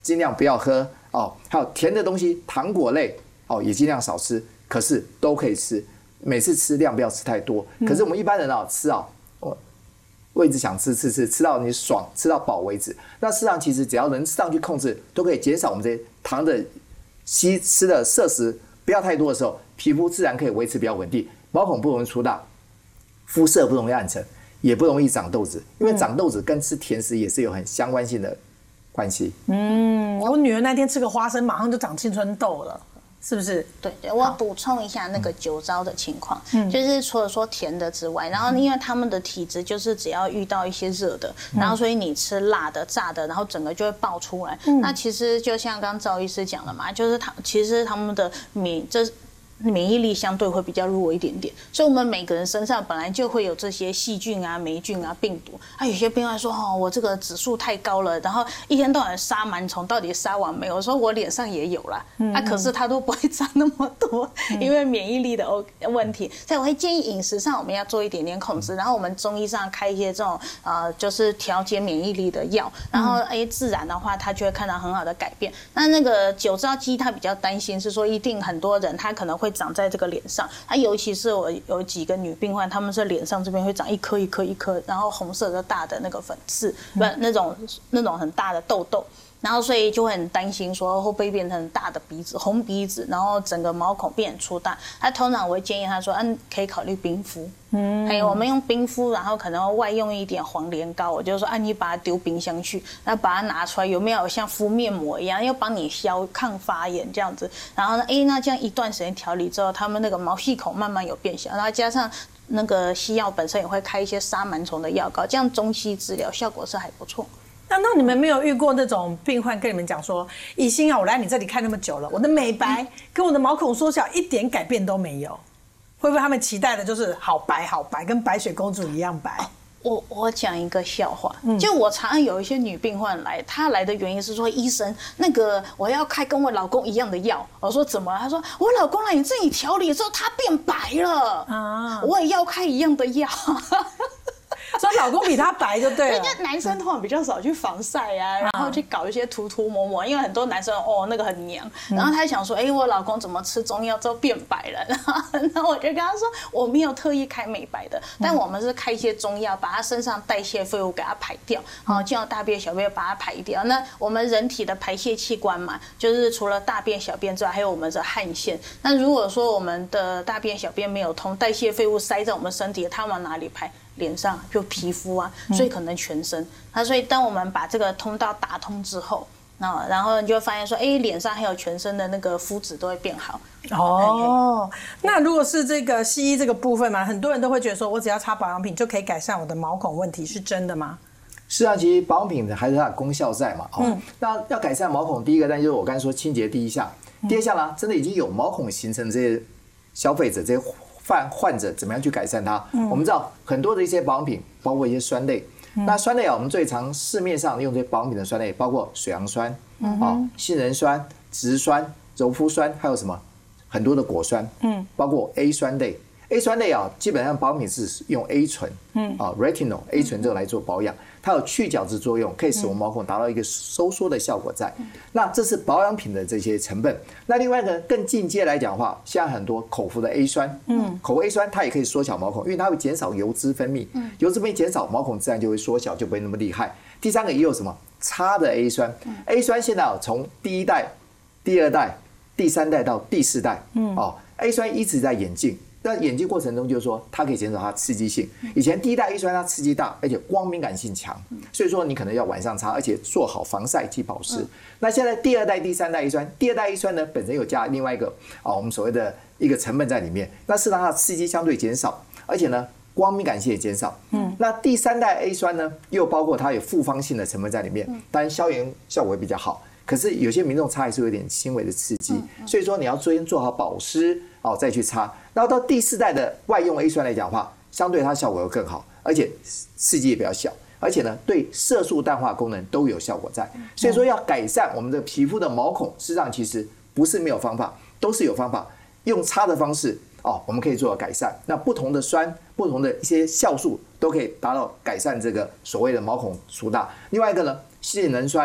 尽量不要喝哦。还有甜的东西，糖果类哦也尽量少吃，可是都可以吃，每次吃量不要吃太多。可是我们一般人啊吃啊，我一直想吃到你爽，吃到饱为止。那事实上其实只要能适当去控制，都可以减少我们这些糖的吃的摄食不要太多的时候，皮肤自然可以维持比较稳定，毛孔不容易粗大，肤色不容易暗沉，也不容易长痘子。因为长痘子跟吃甜食也是有很相关性的关系。 我女儿那天吃个花生，马上就长青春痘了。是不是？ 对，我补充一下那个酒糟的情况，就是除了说甜的之外，然后因为他们的体质就是只要遇到一些热的，然后所以你吃辣的、炸的，然后整个就会爆出来。那其实就像刚刚赵医师讲的嘛，就是其实他们的免疫力相对会比较弱一点点，所以我们每个人身上本来就会有这些细菌啊、霉菌啊、病毒。有些病患说我这个指数太高了，然后一天到晚杀螨虫，到底杀完没有？我说我脸上也有啦，可是它都不会长那么多，因为免疫力的问题。所以我会建议饮食上我们要做一点点控制，然后我们中医上开一些这种就是调节免疫力的药，然后自然的话它就会看到很好的改变。那个酒糟肌他比较担心是说，一定很多人他可能会长在这个脸上，尤其是我有几个女病患，她们是脸上这边会长一颗一颗一颗，然后红色的大的那个粉刺，那种很大的痘痘。然后所以就会很担心说会不会变成大的鼻子、红鼻子，然后整个毛孔变粗大。通常我会建议他说，可以考虑冰敷。还有我们用冰敷，然后可能外用一点黄连膏，我就说你把它丢冰箱去，然后把它拿出来，有没有像敷面膜一样，要帮你抗发炎这样子。然后呢，那这样一段时间调理之后，他们那个毛细孔慢慢有变小，然后加上那个西药本身也会开一些杀螨虫的药膏，这样中西治疗效果是还不错。 那你们没有遇过那种病患跟你们讲说，宜兴啊，我来你这里看那么久了，我的美白跟我的毛孔缩小一点改变都没有，会不会他们期待的就是好白好白，跟白雪公主一样白？ 我讲一个笑话，就我常常有一些女病患来，她来的原因是说，医生，那个我要开跟我老公一样的药。我说怎么了？她说我老公来你这里调理之后，他变白了我也要开一样的药。 所以老公比他白就对了。 因为男生通常比较少去防晒啊，然后去搞一些涂抹，因为很多男生那个很娘，然后他想说，我老公怎么吃中药之后变白了？然后我就跟他说，我没有特意开美白的，但我们是开一些中药，把他身上代谢废物给他排掉，进到大便小便把它排掉。那我们人体的排泄器官嘛，就是除了大便小便之外，还有我们的汗腺。那如果说我们的大便小便没有通，代谢废物塞在我们身体，它往哪里排？脸上就皮肤啊，所以可能全身。所以当我们把这个通道打通之后，然后你就会发现说，脸上还有全身的那个肤质都会变好。 那如果是这个西医这个部分嘛，很多人都会觉得说，我只要擦保养品就可以改善我的毛孔问题，是真的吗？ 是啊，其实保养品还是它的功效在嘛。那要改善毛孔，第一个当然就是我刚才说清洁第一项，第二项呢，真的已经有毛孔形成这些消费者这些患者怎么样去改善它？我们知道很多的一些保养品，包括一些酸类。那酸类我们最常市面上用这些保养品的酸类，包括水杨酸、杏仁酸、植酸、柔肤酸，还有什么很多的果酸，包括 A 酸类。A 酸类基本上保养品是用 A 醇，retinol A 醇这个来做保养，它有去角质作用，可以使我们毛孔达到一个收缩的效果在。那这是保养品的这些成分。那另外一个更进阶来讲的话，现在很多口服的 A 酸，口服 A 酸它也可以缩小毛孔，因为它会减少油脂分泌，油脂分泌减少，毛孔自然就会缩小，就不会那么厉害。第三个也有什么擦的 A 酸，A 酸现在从第一代、第二代、第三代到第四代，A 酸一直在演进。那演进过程中，就是说它可以减少它刺激性。以前第一代 A 酸它刺激大，而且光敏感性强，所以说你可能要晚上擦，而且做好防晒及保湿。那现在第二代、第三代 A 酸，第二代 A 酸呢本身有加另外一个我们所谓的一个成分在里面，那是让它的刺激相对减少，而且呢光敏感性也减少。那第三代 A 酸呢又包括它有复方性的成分在里面，当然消炎效果也比较好。可是有些民众擦还是有点轻微的刺激，所以说你要先做好保湿再去擦。然后到第四代的外用 A 酸来讲的话，相对它效果会更好，而且刺激也比较小，而且呢对色素淡化功能都有效果在。所以说要改善我们的皮肤的毛孔，事实上其实不是没有方法，都是有方法。用擦的方式我们可以做到改善。那不同的酸、不同的一些酵素都可以达到改善这个所谓的毛孔粗大。另外一个呢，杏仁酸、植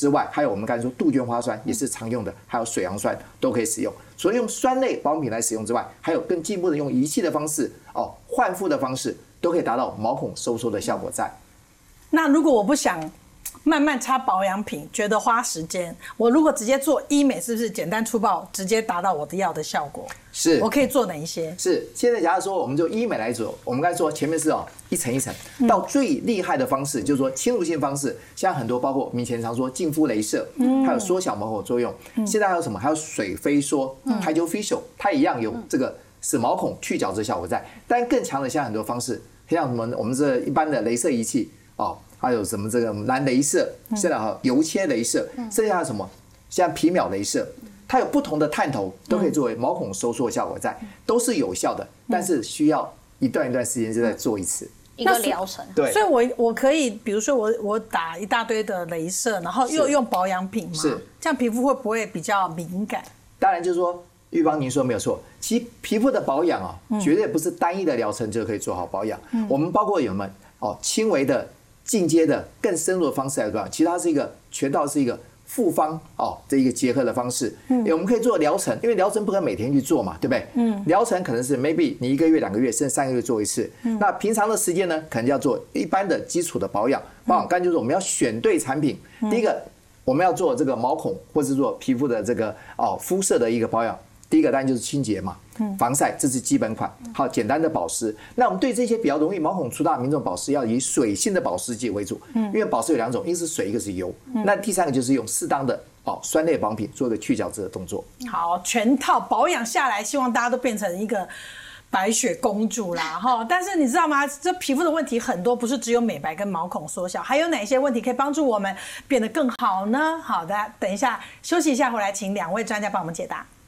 之外，还有我们刚才说杜鹃花酸也是常用的，还有水杨酸都可以使用。除了用酸类保养品来使用之外，还有更进一步的用仪器的方式焕肤的方式，都可以达到毛孔收缩的效果在。 那如果我不想慢慢擦保养品，觉得花时间，我如果直接做医美，是不是简单粗暴，直接达到我的要的效果？ 是， 我可以做哪一些？ 是，现在假如说我们就医美来做，我们刚才说前面是一层一层，到最厉害的方式就是说侵入性方式，现在很多包括我们以前常说净肤雷射，还有缩小毛孔作用，现在还有什么？还有水飞梭 （hydrofacial）， 它一样有这个使毛孔去角质效果在，但更强的现在很多方式，像什么我们这一般的雷射仪器还有什么这个蓝雷射，现在还有油切雷射，剩下什么像皮秒雷射，它有不同的探头，都可以作为毛孔收缩效果在，都是有效的，但是需要一段时间就再做一次。 一个疗程， 对， 所以我可以，比如说我打一大堆的雷射，然后又用保养品嘛， 是这样皮肤会不会比较敏感？ 当然就是说，玉芳您说没有错，其实皮肤的保养绝对不是单一的疗程就可以做好保养。我们包括有没有轻微的、进阶的、更深入的方式来保养，其实它是一个全套是一个复方这一个结合的方式。我们可以做疗程，因为疗程不可能每天去做嘛，对不对？疗程可能是 maybe 你1个月、2个月甚至3个月做一次。那平常的时间呢，可能要做一般的基础的保养。刚才就是我们要选对产品。第一个，我们要做这个毛孔或是做皮肤的这个肤色的一个保养。第一个当然就是清洁嘛，防晒，这是基本款。好，简单的保湿。那我们对这些比较容易毛孔粗大的民众保湿，要以水性的保湿剂为主，因为保湿有2种，一个是水，一个是油。那第3个就是用适当的酸类保养品做一个去角质的动作。 好，全套保养下来，希望大家都变成一个白雪公主啦哈！但是你知道吗？这皮肤的问题很多，不是只有美白跟毛孔缩小，还有哪些问题可以帮助我们变得更好呢？好的，等一下休息一下，回来请2位专家帮我们解答。